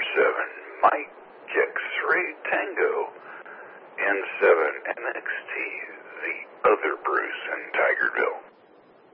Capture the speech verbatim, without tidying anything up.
seven, Mike, check three, Tango, N seven, N X T.